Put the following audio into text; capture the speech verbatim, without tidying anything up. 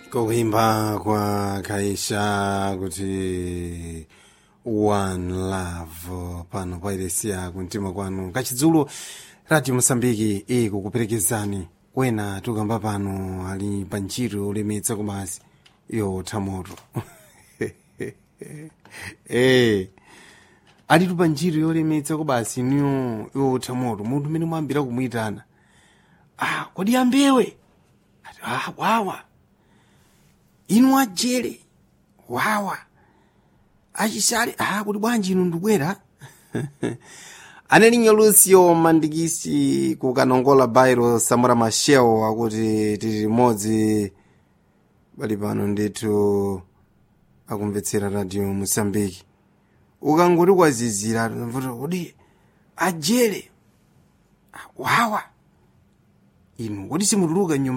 Kuimba kwa Kaisha kuti One Love pano pairesiya kumtima kwanu kachidzulo Radio Mosambiki ikukuperekezani wena tukamba pano ali panjiro ulemetsa kumasi yo tamoto eh ali tu panjiro yolemetsa kubasi niyo yo tamoto munthu mene mwambira kumwitana ah kodi ambewe ah wawa inu ajere wawa achisali ah kuti bwanji inu ndubwera anelinya Lucio Mandikisi kukanongola bairo Samora Machel akuti tili limodzi bali pano ndithu akumvetsera Radio Mosambiki ukangoti kwazizira mvuto kodi ajere wawa inu kodi simutuluka nyumba